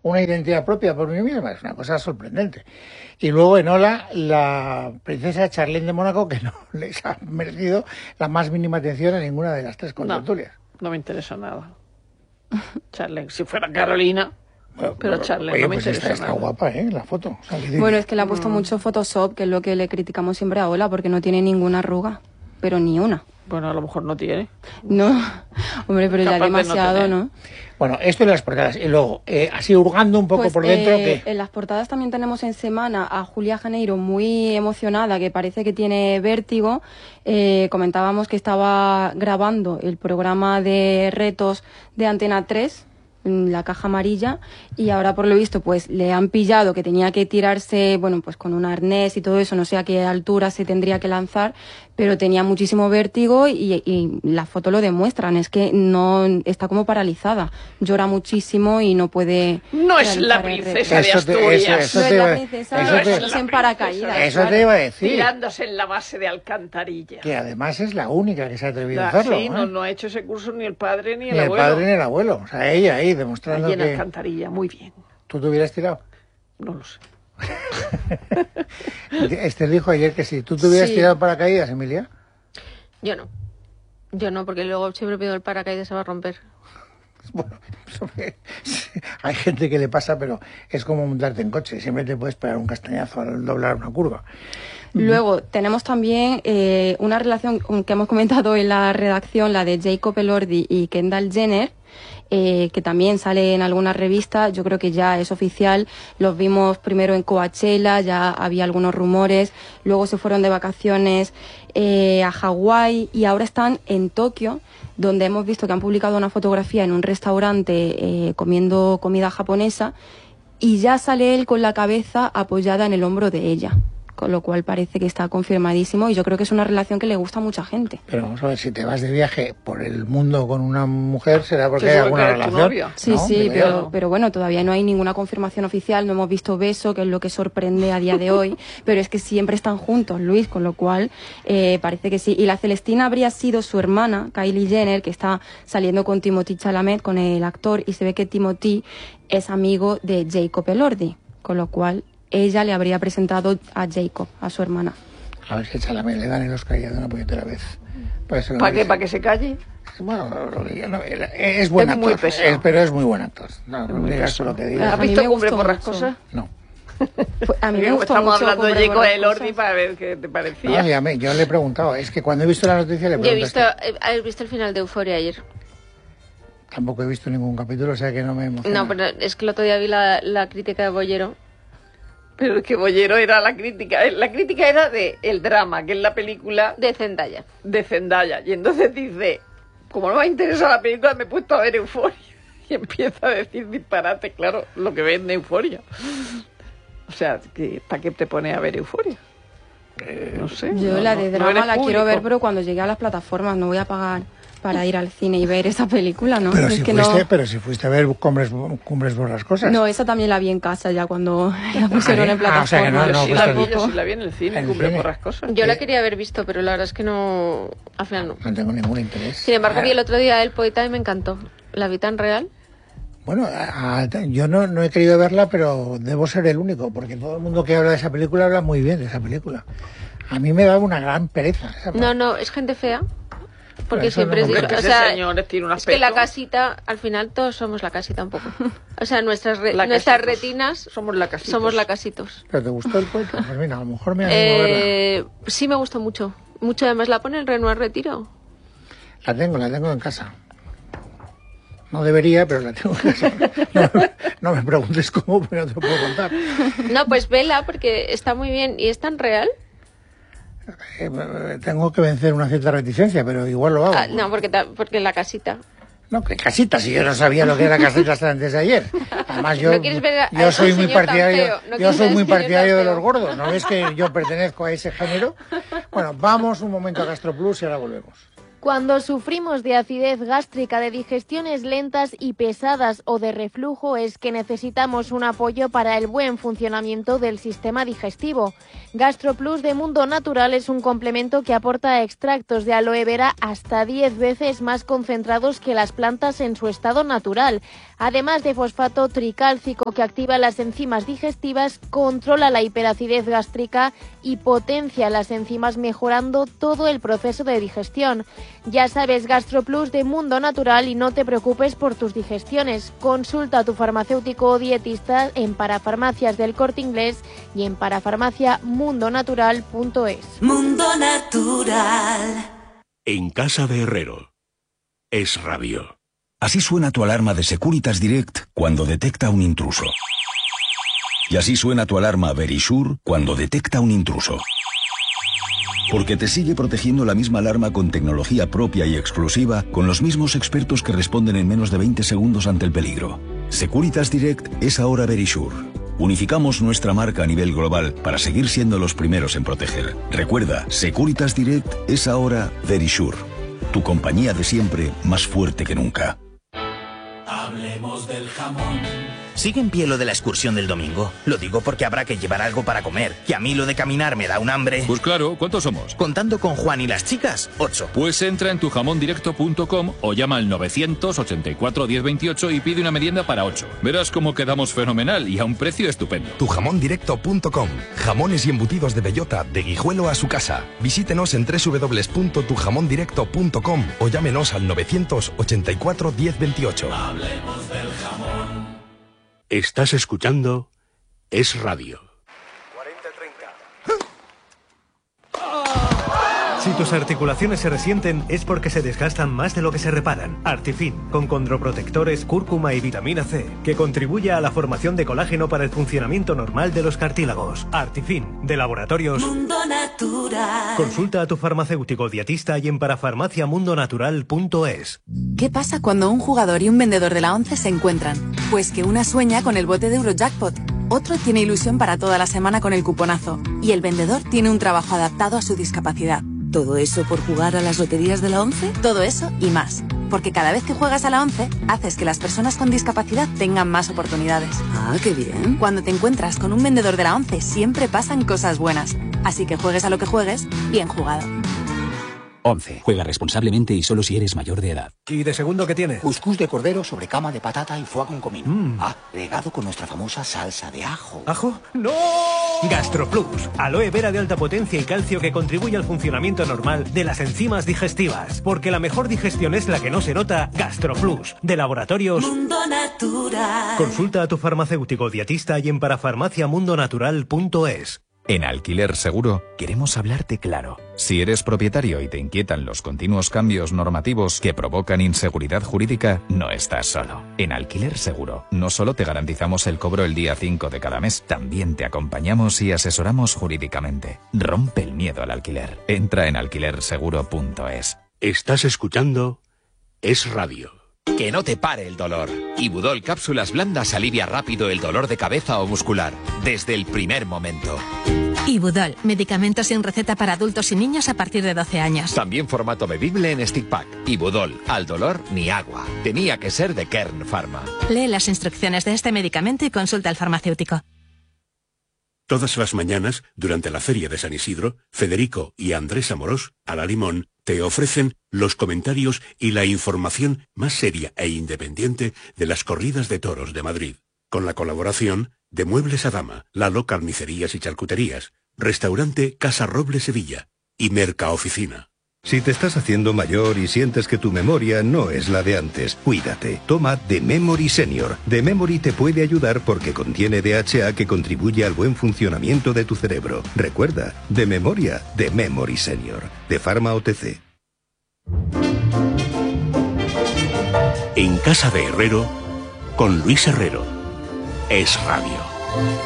una identidad propia por mí misma, es una cosa sorprendente. Y luego en Hola, la princesa Charlene de Mónaco, que no les ha merecido la más mínima atención a ninguna de las tres contertulias. No me interesa nada. Charlene, si fuera Carolina... Bueno, pero Charlene, oye, no me pues interesa está nada. guapa, la foto. O sea, Bueno, es que le ha puesto mucho Photoshop, que es lo que le criticamos siempre a Ola, porque no tiene ninguna arruga, pero ni una. Bueno, a lo mejor no tiene. No, hombre, pero Capaz ya de no demasiado, tener. ¿no? Bueno, esto de las portadas. Y luego, así hurgando un poco Pues, por dentro, que en las portadas también tenemos en semana a Julia Janeiro muy emocionada, que parece que tiene vértigo. Comentábamos que estaba grabando el programa de retos de Antena 3, la caja amarilla, y ahora por lo visto pues le han pillado que tenía que tirarse, bueno, pues con un arnés y todo eso, no sé a qué altura se tendría que lanzar, pero tenía muchísimo vértigo y la foto lo demuestran, es que no está como paralizada, llora muchísimo y no puede... No es la realizar el reto. princesa de Eso te- Asturias. eso No es te la iba- princesa, eso no te- es en paracaídas. eso claro. te iba a decir. Tirándose en la base de alcantarilla. Que además es la única que se ha atrevido a Sí, hacerlo. no ha hecho ese curso ni el padre ni Ni el el abuelo. padre ni el abuelo. O sea, ella ahí demostrando Allí en que alcantarilla, muy bien. tú te hubieras tirado. No lo sé. Esther dijo ayer que si tú te hubieras Sí. tirado paracaídas, Emilia. Yo no. Yo no, porque luego siempre pido el paracaídas se va a romper. Bueno, hay gente que le pasa, pero es como montarte en coche. Siempre te puedes pegar un castañazo al doblar una curva. Luego tenemos también una relación que hemos comentado en la redacción, la de Jacob Elordi y Kendall Jenner, que también sale en algunas revistas. Yo creo que ya es oficial. Los vimos primero en Coachella, ya había algunos rumores. Luego se fueron de vacaciones a Hawái y ahora están en Tokio, donde hemos visto que han publicado una fotografía en un restaurante comiendo comida japonesa y ya sale él con la cabeza apoyada en el hombro de ella. Con lo cual parece que está confirmadísimo y yo creo que es una relación que le gusta a mucha gente. Pero vamos a ver, si te vas de viaje por el mundo con una mujer, será porque hay Seguro que alguna eres tu relación. novia. Sí, ¿no? sí, Digo yo. pero bueno, todavía no hay ninguna confirmación oficial, no hemos visto beso, que es lo que sorprende a día de hoy, pero es que siempre están juntos, Luis, con lo cual parece que sí. Y la Celestina habría sido su hermana, Kylie Jenner, que está saliendo con Timothée Chalamet, con el actor, y se ve que Timothée es amigo de Jacob Elordi, con lo cual ella le habría presentado a Jacob, a su hermana. A ver si Chalamet le dan el Oscar ya de una puñetera vez. ¿Para qué? ¿Para que se calle? Bueno, es buen Es actor, muy pesado. pero es muy buen actor. No, muy digas pesado. lo que A digas. ¿Has mí visto me Cumbre gustó por las mucho. cosas? No. A mí me gustó Estamos mucho hablando de Cumbre Jacob por las Elordi cosas. para ver qué te parecía. No, yo le he preguntado. Es que cuando he visto la noticia le Yo he pregunté. visto, ¿has visto el final de Euforia ayer? Tampoco he visto ningún capítulo, o sea que no me emociona. No, pero es que el otro día vi la crítica de Bollero. Pero es que Bollero era la crítica. La crítica era de el drama, que es la película De Zendaya. de Zendaya. Y entonces dice, como no me interesa la película, me he puesto a ver Euforia. Y empieza a decir disparate, claro, lo que vende Euforia. O sea, ¿para qué te pones a ver Euforia? No sé. Yo no- la no- de no drama eres la quiero público. ver, pero cuando llegue a las plataformas no voy a pagar para ir al cine y ver esa película, ¿no? Pero, Es si que fuiste, no... pero si fuiste a ver Cumbres Borrascosas. No, esa también la vi en casa ya cuando la pusieron en Ah, o sea que plataforma. no, Yo no, sí pues la tampoco. vi, yo sí la vi en el cine, ¿En el Cumbre cine? por las cosas. Yo la quería haber visto, pero la verdad es que no... Al final no. No tengo ningún interés. Sin embargo, vi el otro día El Poeta y me encantó. La vi tan real. Bueno, yo no he querido verla, pero debo ser el único, porque todo el mundo que habla de esa película habla muy bien de esa película. A mí me da una gran pereza. esa No, es gente fea. Porque eso siempre no es... me Hombre, que o ese sea, señor tiene un es que la aspecto. casita, al final todos somos la casita un poco. O sea, nuestras La nuestras casitos. retinas Somos la casita. somos la casitos. ¿Pero te gustó el poeta? Pues mira, a lo mejor me animo a verla. Sí me gustó mucho. Mucho, además la pone en Renoir Retiro. La tengo en casa. No debería, pero la tengo en casa. No me preguntes cómo, pero no te lo puedo contar. No, pues vela porque está muy bien y es tan real. Tengo que vencer una cierta reticencia, pero igual lo hago. No, porque la casita. No, que casita, si yo no sabía lo que era casita hasta antes de ayer. Además, yo, ¿No quieres ver a yo ese soy muy señor tan partidario, feo? ¿No yo quieres soy ver muy al señor partidario tan de los feo? gordos. ¿No ves que yo pertenezco a ese género? Bueno, vamos un momento a Gastroplus y ahora volvemos. Cuando sufrimos de acidez gástrica, de digestiones lentas y pesadas o de reflujo, es que necesitamos un apoyo para el buen funcionamiento del sistema digestivo. GastroPlus de Mundo Natural es un complemento que aporta extractos de aloe vera hasta 10 veces más concentrados que las plantas en su estado natural. Además de fosfato tricálcico que activa las enzimas digestivas, controla la hiperacidez gástrica y potencia las enzimas, mejorando todo el proceso de digestión. Ya sabes, GastroPlus de Mundo Natural, y no te preocupes por tus digestiones. Consulta a tu farmacéutico o dietista en Parafarmacias del Corte Inglés y en parafarmaciamundonatural.es. Mundo Natural. En casa de Herrero. Es radio. Así suena tu alarma de Securitas Direct cuando detecta un intruso. Y así suena tu alarma Verisure cuando detecta un intruso. Porque te sigue protegiendo la misma alarma con tecnología propia y exclusiva, con los mismos expertos que responden en menos de 20 segundos ante el peligro. Securitas Direct es ahora Verisure. Unificamos nuestra marca a nivel global para seguir siendo los primeros en proteger. Recuerda, Securitas Direct es ahora Verisure. Tu compañía de siempre, más fuerte que nunca. Hablemos del jamón. ¿Sigue en pie lo de la excursión del domingo? Lo digo porque habrá que llevar algo para comer. Que a mí lo de caminar me da un hambre. Pues claro, ¿cuántos somos? Contando con Juan y las chicas, 8. Pues entra en tujamondirecto.com o llama al 984 1028 y pide una merienda para 8. Verás cómo quedamos fenomenal y a un precio estupendo. Tujamondirecto.com. Jamones y embutidos de bellota, de Guijuelo a su casa. Visítenos en www.tujamondirecto.com o llámenos al 984 1028. Hablemos del jamón. Estás escuchando Es Radio. 40-30. Si tus articulaciones se resienten es porque se desgastan más de lo que se reparan. Artifin, con condroprotectores, cúrcuma y vitamina C, que contribuye a la formación de colágeno para el funcionamiento normal de los cartílagos. Artifin, de Laboratorios Mundo Natural. Consulta a tu farmacéutico dietista y en parafarmaciamundonatural.es. ¿Qué pasa cuando un jugador y un vendedor de la 11 se encuentran? Pues que una sueña con el bote de Eurojackpot, otro tiene ilusión para toda la semana con el cuponazo y el vendedor tiene un trabajo adaptado a su discapacidad. ¿Todo eso por jugar a las loterías de la 11? Todo eso y más. Porque cada vez que juegas a la 11, haces que las personas con discapacidad tengan más oportunidades. Ah, qué bien. Cuando te encuentras con un vendedor de la 11, siempre pasan cosas buenas. Así que juegues a lo que juegues, bien jugado. 11. Juega responsablemente y solo si eres mayor de edad. ¿Y de segundo qué tiene? Cuscús de cordero sobre cama de patata y foie con comino. Agregado con nuestra famosa salsa de ajo. ¿Ajo? ¡No! GastroPlus, aloe vera de alta potencia y calcio que contribuye al funcionamiento normal de las enzimas digestivas. Porque la mejor digestión es la que no se nota. GastroPlus, de Laboratorios Mundo Natural. Consulta a tu farmacéutico dietista y en parafarmaciamundonatural.es. En Alquiler Seguro queremos hablarte claro. Si eres propietario y te inquietan los continuos cambios normativos que provocan inseguridad jurídica, no estás solo. En Alquiler Seguro no solo te garantizamos el cobro el día 5 de cada mes, también te acompañamos y asesoramos jurídicamente. Rompe el miedo al alquiler. Entra en alquilerseguro.es. Estás escuchando Es Radio. Que no te pare el dolor. Ibudol Cápsulas Blandas alivia rápido el dolor de cabeza o muscular, desde el primer momento. Ibudol, medicamento sin receta para adultos y niños a partir de 12 años. También formato bebible en stick pack. Ibudol, al dolor ni agua. Tenía que ser de Kern Pharma. Lee las instrucciones de este medicamento y consulta al farmacéutico. Todas las mañanas, durante la Feria de San Isidro, Federico y Andrés Amorós, a la Limón, te ofrecen los comentarios y la información más seria e independiente de las corridas de toros de Madrid. Con la colaboración de Muebles a Dama, Lalo Carnicerías y Charcuterías, Restaurante Casa Roble Sevilla y Mercaoficina. Si te estás haciendo mayor y sientes que tu memoria no es la de antes, cuídate. Toma The Memory Senior. The Memory te puede ayudar porque contiene DHA que contribuye al buen funcionamiento de tu cerebro. Recuerda, de memoria, The Memory Senior. De Pharma OTC. En casa de Herrero, con Luis Herrero. Es Radio.